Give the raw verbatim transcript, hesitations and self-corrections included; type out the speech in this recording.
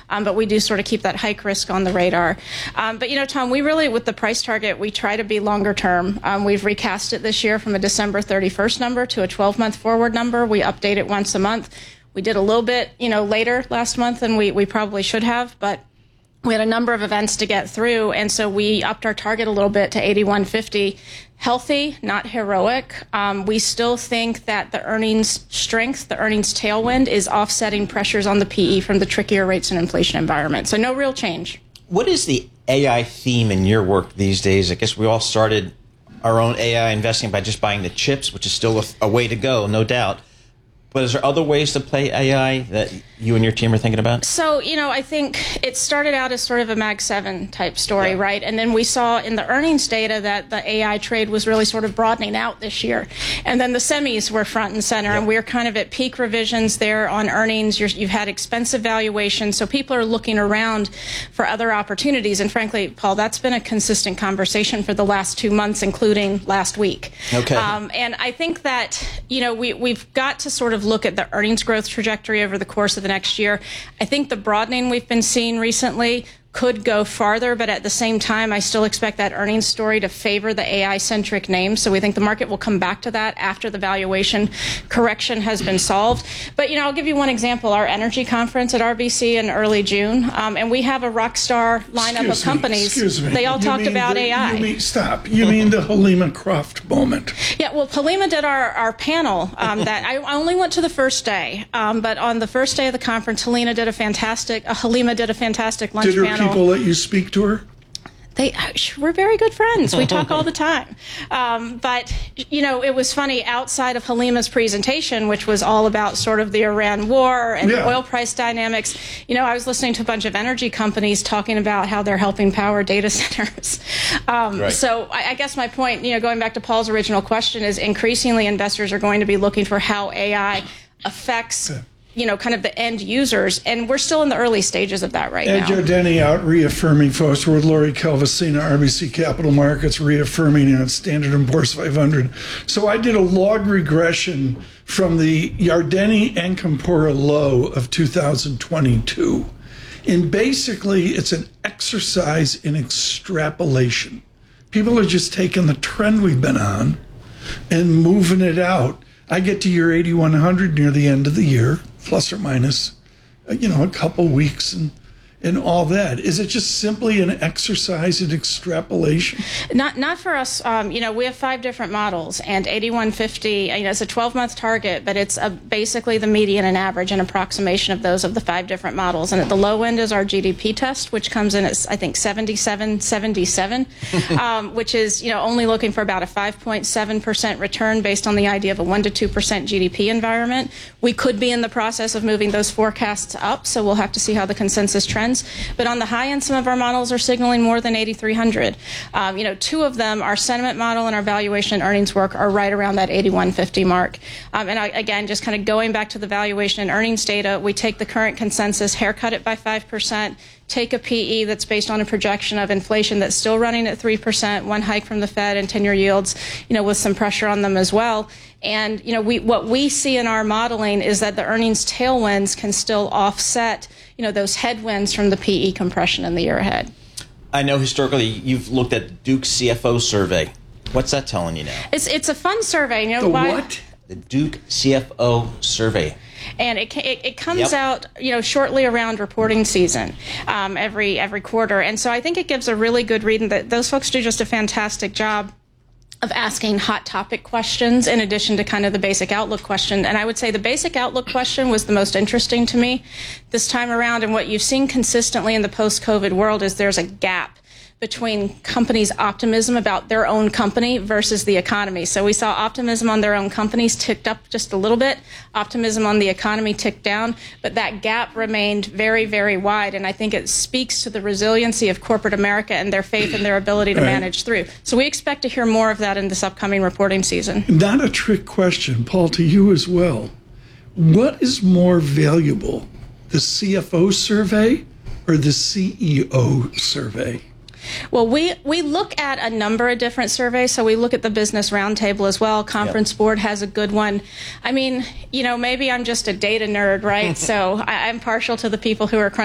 um, but we do sort of keep that hike risk on the radar. Um, but, you know, Tom, we really, with the price target, we try to be longer term. Um, we've recast it this year from a December thirty-first number to a twelve-month forward number. We update it once a month. We did a little bit, you know, later last month than we, we probably should have, but we had a number of events to get through, and so we upped our target a little bit to eighty-one fifty. Healthy, not heroic. Um, we still think that the earnings strength, the earnings tailwind, is offsetting pressures on the P E from the trickier rates and inflation environment. So no real change. What is the A I theme in your work these days? I guess we all started our own A I investing by just buying the chips, which is still a, a way to go, no doubt. But is there other ways to play A I that you and your team are thinking about? So, you know, I think it started out as sort of a Mag seven type story, yeah. right? And then we saw in the earnings data that the A I trade was really sort of broadening out this year. And then the semis were front and center, yeah. and we're kind of at peak revisions there on earnings. You're, you've had expensive valuations, so people are looking around for other opportunities. And frankly, Paul, that's been a consistent conversation for the last two months, including last week. Okay. Um, and I think that, you know, we, we've got to sort of look at the earnings growth trajectory over the course of the next year. I think the broadening we've been seeing recently could go farther, but at the same time, I still expect that earnings story to favor the A I-centric names. So we think the market will come back to that after the valuation correction has been solved. But, you know, I'll give you one example. Our energy conference at R B C in early June, um, and we have a rock star lineup excuse of companies. Me, excuse me. They all you talked about the, A I. You mean, stop. You mean the Helima Croft moment? Yeah, well, Helima did our, our panel. Um, that I, I only went to the first day, um, but on the first day of the conference, Helena did a fantastic, uh, Helima did a fantastic lunch did her panel. People let you speak to her? They, we're very good friends. We talk all the time. Um, but, you know, it was funny, outside of Halima's presentation, which was all about sort of the Iran war and yeah. oil price dynamics, you know, I was listening to a bunch of energy companies talking about how they're helping power data centers. Um, right. So I, I guess my point, you know, going back to Paul's original question, is increasingly investors are going to be looking for how A I affects yeah. you know, kind of the end users, and we're still in the early stages of that right Ed now. Yardeni out reaffirming, folks. We're with Lori Calvasina, R B C Capital Markets, reaffirming on Standard and Poor's five hundred. So I did a log regression from the Yardeni and Campora low of two thousand twenty-two. And basically, it's an exercise in extrapolation. People are just taking the trend we've been on and moving it out. I get to year eighty-one hundred near the end of the year, plus or minus, you know, a couple weeks and and all that. Is it just simply an exercise in extrapolation? Not not for us. Um, you know, we have five different models, and eighty-one fifty, you know, it's a twelve-month target, but it's a, basically the median and average, an approximation of those of the five different models. And at the low end is our G D P test, which comes in at, I think, seventy-seven seventy-seven, um, which is, you know, only looking for about a five point seven percent return based on the idea of a one to two percent G D P environment. We could be in the process of moving those forecasts up, so we'll have to see how the consensus trends. But on the high end, some of our models are signaling more than eighty-three hundred. Um, you know, two of them, our sentiment model and our valuation and earnings work, are right around that eighty-one fifty mark. Um, and I, again, just kind of going back to the valuation and earnings data, we take the current consensus, haircut it by five percent, take a P E that's based on a projection of inflation that's still running at three percent, one hike from the Fed, and ten-year yields, you know, with some pressure on them as well. And, you know, we, what we see in our modeling is that the earnings tailwinds can still offset, you know, those headwinds from the P E compression in the year ahead. I know historically you've looked at Duke's C F O survey. What's that telling you now? It's it's a fun survey. You know, the why? what? The Duke C F O survey. And it, it, it comes yep. out, you know, shortly around reporting season, um, every every quarter. And so I think it gives a really good read, and that those folks do just a fantastic job of asking hot topic questions in addition to kind of the basic outlook question. And I would say the basic outlook question was the most interesting to me this time around. And what you've seen consistently in the post-COVID world is there's a gap between companies' optimism about their own company versus the economy. So we saw optimism on their own companies ticked up just a little bit, optimism on the economy ticked down, but that gap remained very, very wide. And I think it speaks to the resiliency of corporate America and their faith in their ability to right. manage through. So we expect to hear more of that in this upcoming reporting season. Not a trick question, Paul, to you as well. What is more valuable, the C F O survey or the C E O survey? Well, we, we look at a number of different surveys. So we look at the Business Roundtable as well. Conference yep. Board has a good one. I mean, you know, maybe I'm just a data nerd, right? So I, I'm partial to the people who are